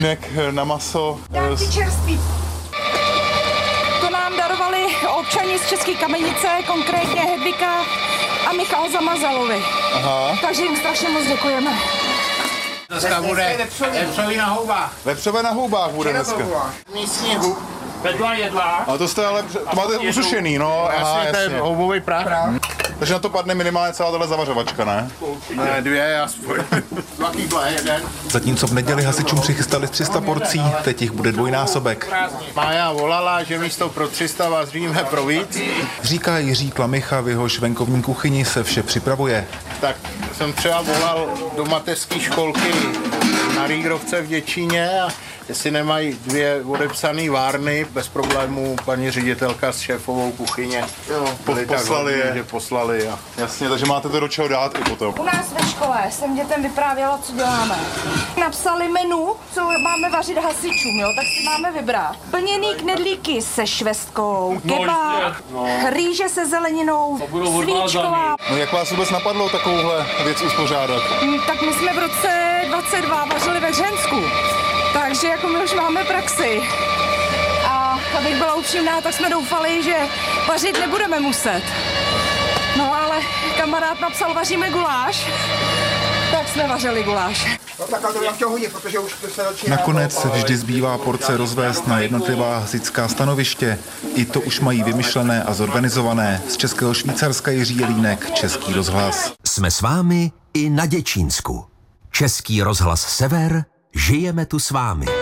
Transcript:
Na maso. Dárky čerství. To nám darovali občani z České Kamenice, konkrétně Hedvika a Michal Zamazalovi. Aha. Takže jim strašně moc děkujeme. Dneska bude vepřový na houbách. Vepřové na houbách bude dneska. Místní hub. Vedla jedla. Ale to jste ale, to máte usušený, no. Jasně, to je houbový prach. Takže na to padne minimálně celá tahle zavařovačka, ne? Ne, 2 aspoň. 2 kýble, 1. Zatímco v neděli hasičům přichystali 300 porcí, teď jich bude dvojnásobek. Mája volala, že místo pro 300 vaříme pro víc. Říká Jiří Klamicha, v jehož venkovní kuchyni se vše připravuje. Tak jsem třeba volal do mateřské školky na Rýgrovce v Děčíně a jestli nemají 2 odepsané várny, bez problémů paní ředitelka s šéfovou kuchyně poslali. A... Jasně, takže máte to do čeho dát i potom. U nás ve škole jsem dětem vyprávěla, co děláme. Napsali menu, co máme vařit hasičům, jo, tak si máme vybrat. Plněný knedlíky se švestkou, kebab, rýže se zeleninou, svíčková. No jak vás vůbec napadlo takovouhle věc uspořádat? Tak my jsme v roce 22 vařili ve Hřensku, takže jako my už máme praxi. A abych byla upřímná, tak jsme doufali, že vařit nebudeme muset. No ale kamarád napsal, vaříme guláš, tak jsme vařili guláš. Nakonec vždy zbývá porce rozvést na jednotlivá hasičská stanoviště. I to už mají vymyšlené a zorganizované. Z Českého Švýcarska Jiří Jelínek, Český rozhlas. Jsme s vámi i na Děčínsku. Český rozhlas Sever, žijeme tu s vámi.